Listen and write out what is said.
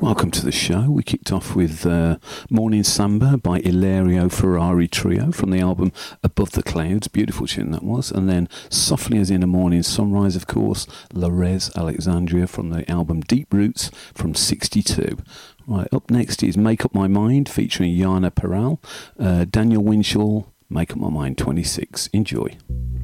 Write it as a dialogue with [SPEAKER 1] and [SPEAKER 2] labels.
[SPEAKER 1] Welcome to the show. We kicked off with Morning Samba by Ilario Ferrari Trio from the album Above the Clouds. Beautiful tune that was. And then Softly as in a Morning Sunrise, of course, Larez Alexandria from the album Deep Roots from 62. Right, up next is Make Up My Mind featuring Yana Peral, Daniel Winchell, Make Up My Mind 26. Enjoy.